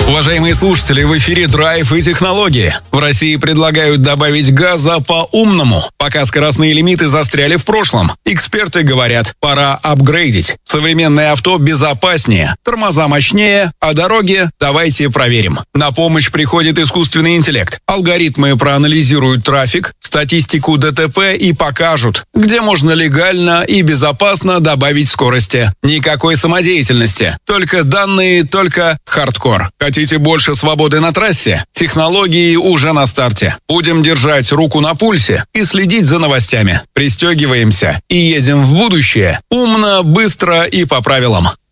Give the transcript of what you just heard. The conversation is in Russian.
Уважаемые слушатели, в эфире «Драйв и технологии». В России предлагают добавить газа по-умному, пока скоростные лимиты застряли в прошлом. Эксперты говорят, пора апгрейдить. Современное авто безопаснее, тормоза мощнее, а дороги давайте проверим. На помощь приходит искусственный интеллект. Алгоритмы проанализируют трафик, статистику ДТП и покажут, где можно легально и безопасно добавить скорости. Никакой самодеятельности, только данные, только хардкор. Хотите больше свободы на трассе? Технологии уже на старте. Будем держать руку на пульсе и следить за новостями. Пристегиваемся и едем в будущее. Умно, быстро и по правилам.